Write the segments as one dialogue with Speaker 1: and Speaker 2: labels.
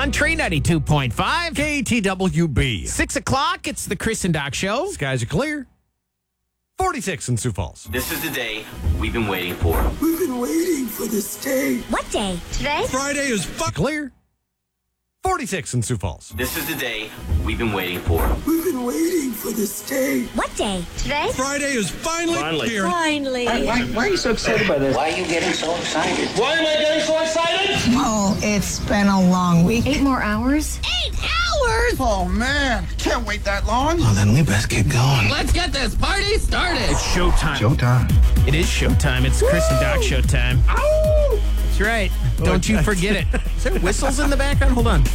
Speaker 1: Country 92.5.
Speaker 2: KTWB.
Speaker 1: 6 o'clock, it's the Chris and Doc Show.
Speaker 2: Skies are clear. 46 in Sioux Falls.
Speaker 3: This is the day we've been waiting for.
Speaker 4: We've been waiting for this day.
Speaker 5: What day? Today?
Speaker 2: Friday is clear. 46 in Sioux Falls.
Speaker 3: This is the day we've been waiting for.
Speaker 4: We've been waiting for this day.
Speaker 5: What day? Today?
Speaker 2: Friday is finally here.
Speaker 5: Finally.
Speaker 6: Why are you so excited by this?
Speaker 7: Why are you getting so excited?
Speaker 3: Why am I getting so excited?
Speaker 8: Oh, it's been a long week.
Speaker 5: 8 more hours? 8 hours?
Speaker 4: Oh, man. Can't wait that long.
Speaker 7: Well, then we best keep going.
Speaker 1: Let's get this party started. It's showtime.
Speaker 7: Showtime.
Speaker 1: It is showtime. It's Chris and Doc showtime. Ow! That's right. Don't you forget it. Is there whistles in the background? Hold on.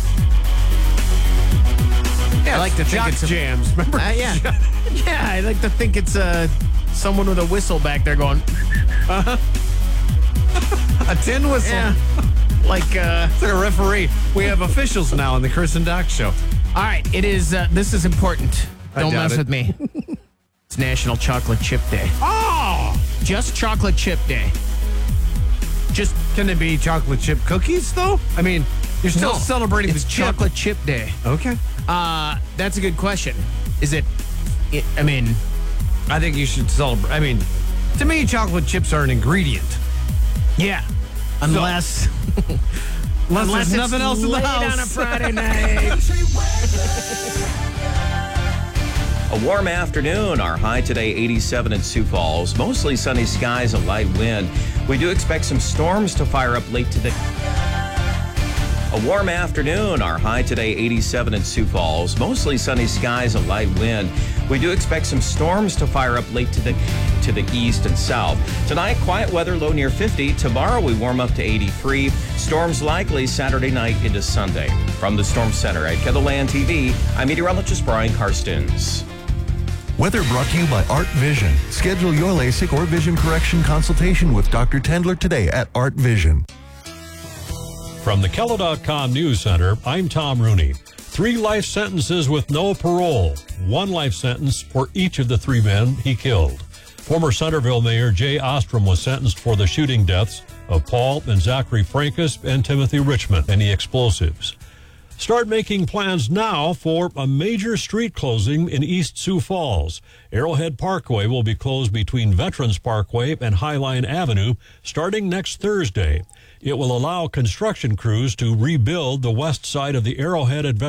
Speaker 1: Yeah, I like to think
Speaker 2: Jock
Speaker 1: it's
Speaker 2: jams. Remember?
Speaker 1: Yeah. Yeah, I like to think it's someone with a whistle back there going.
Speaker 2: A tin whistle.
Speaker 1: Yeah. Like
Speaker 2: It's like a referee. We have officials now on the Chris and Doc Show.
Speaker 1: all right, it is this is important.
Speaker 2: I
Speaker 1: Don't
Speaker 2: doubt
Speaker 1: mess
Speaker 2: it.
Speaker 1: with me. It's National Chocolate Chip Day.
Speaker 2: Oh!
Speaker 1: Just Chocolate Chip Day. Just
Speaker 2: Can it be chocolate chip cookies, though? I mean, you're still
Speaker 1: no,
Speaker 2: celebrating
Speaker 1: it's
Speaker 2: the chip.
Speaker 1: Chocolate Chip Day.
Speaker 2: Okay.
Speaker 1: That's a good question. Is it I mean,
Speaker 2: I think you should celebrate. I mean, to me, chocolate chips are an ingredient.
Speaker 1: yeah. Unless
Speaker 2: Unless there's
Speaker 1: it's
Speaker 2: nothing else in the
Speaker 1: late
Speaker 2: house.
Speaker 1: on a Friday night.
Speaker 9: A warm afternoon. Our high today, 87 in Sioux Falls. Mostly sunny skies, a light wind. We do expect some storms to fire up late today. A warm afternoon. Our high today, 87 in Sioux Falls. Mostly sunny skies, a light wind. We do expect some storms to fire up late to the east and south. Tonight, quiet weather, low near 50. Tomorrow, we warm up to 83. Storms likely Saturday night into Sunday. From the Storm Center at KENDLLAND TV, I'm meteorologist Brian Karstens.
Speaker 10: Weather brought to you by Art Vision. Schedule your LASIK or vision correction consultation with Dr. Tendler today at Art Vision.
Speaker 11: From the Kella.com News Center, I'm Tom Rooney. 3 life sentences with no parole. 1 life sentence for each of the 3 men he killed. Former Centerville Mayor Jay Ostrom was sentenced for the shooting deaths of Paul and Zachary Frankus and Timothy Richmond and the explosives. Start making plans now for a major street closing in East Sioux Falls. Arrowhead Parkway will be closed between Veterans Parkway and Highline Avenue starting next Thursday. It will allow construction crews to rebuild the west side of the Arrowhead at